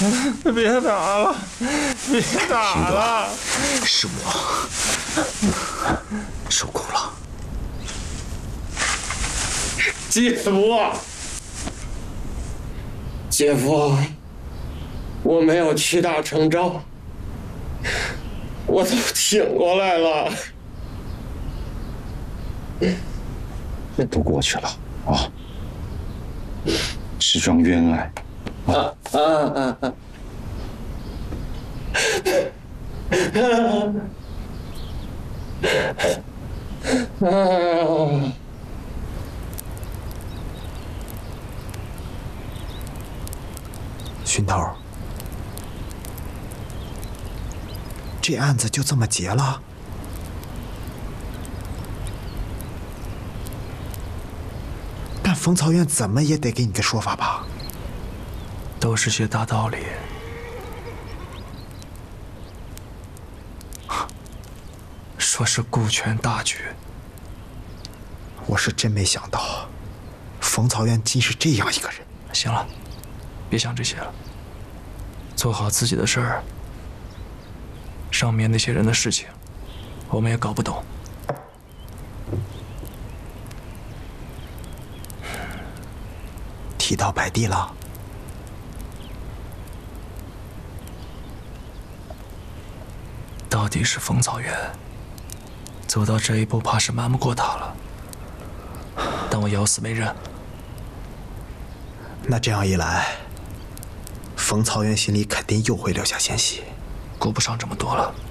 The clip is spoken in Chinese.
别打了，别打了！ 是我受苦了。 姐夫，姐夫，我没有屈打成招，我都挺过来了。 那都过去了啊，是桩冤案。 熏头，这案子就这么结了？但冯曹院怎么也得给你个说法吧？ 都是些大道理。说是顾全大局， 我是真没想到，冯曹院竟是这样一个人。 行了，别想这些了，做好自己的事儿。上面那些人的事情，我们也搞不懂。 提到摆地了。 到底是冯曹院，走到这一步，怕是瞒不过他了。但我咬死没认。 那这样一来，冯曹院心里肯定又会留下嫌隙。 顾不上这么多了。